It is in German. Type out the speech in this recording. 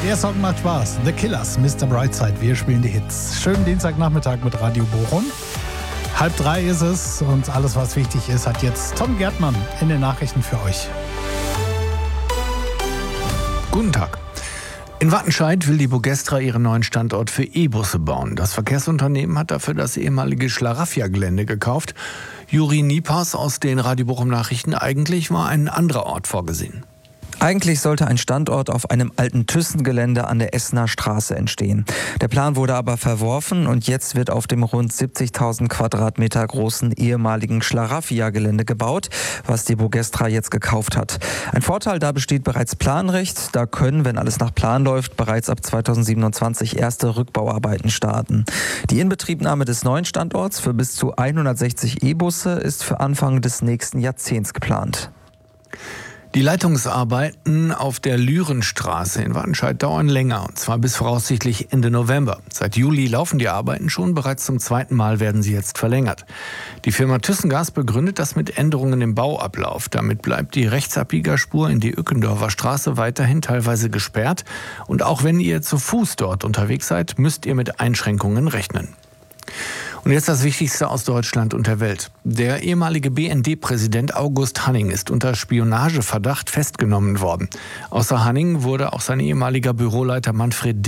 Der Song macht Spaß. The Killers, Mr. Brightside. Wir spielen die Hits. Schönen Dienstagnachmittag mit Radio Bochum. 2:30 ist es und alles, was wichtig ist, hat jetzt Tom Gärtmann in den Nachrichten für euch. Guten Tag. In Wattenscheid will die Bogestra ihren neuen Standort für E-Busse bauen. Das Verkehrsunternehmen hat dafür das ehemalige Schlaraffia-Gelände gekauft. Juri Niepas aus den Radio Bochum Nachrichten. Eigentlich war ein anderer Ort vorgesehen. Eigentlich sollte ein Standort auf einem alten Thyssen-Gelände an der Essener Straße entstehen. Der Plan wurde aber verworfen und jetzt wird auf dem rund 70.000 Quadratmeter großen ehemaligen Schlaraffia-Gelände gebaut, was die Bogestra jetzt gekauft hat. Ein Vorteil, da besteht bereits Planrecht. Da können, wenn alles nach Plan läuft, bereits ab 2027 erste Rückbauarbeiten starten. Die Inbetriebnahme des neuen Standorts für bis zu 160 E-Busse ist für Anfang des nächsten Jahrzehnts geplant. Die Leitungsarbeiten auf der Lürenstraße in Wattenscheid dauern länger, und zwar bis voraussichtlich Ende November. Seit Juli laufen die Arbeiten schon, bereits zum zweiten Mal werden sie jetzt verlängert. Die Firma Thyssengas begründet das mit Änderungen im Bauablauf. Damit bleibt die Rechtsabbiegerspur in die Ückendorfer Straße weiterhin teilweise gesperrt. Und auch wenn ihr zu Fuß dort unterwegs seid, müsst ihr mit Einschränkungen rechnen. Und jetzt das Wichtigste aus Deutschland und der Welt. Der ehemalige BND-Präsident August Hanning ist unter Spionageverdacht festgenommen worden. Außer Hanning wurde auch sein ehemaliger Büroleiter Manfred